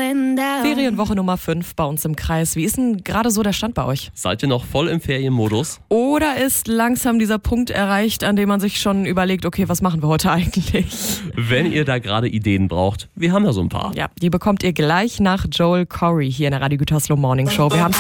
feeling down. Ferienwoche Nummer 5 bei uns im Kreis. Wie ist denn gerade so der Stand bei euch? Seid ihr noch voll im Ferienmodus? Oder ist langsam dieser Punkt erreicht, an dem man sich schon überlegt, okay, was machen wir heute eigentlich? Wenn ihr da gerade Ideen braucht, wir haben ja so ein paar. Ja, die bekommt ihr gleich nach Joel Corey hier in der Radio Gütersloh Morning Show. Wir haben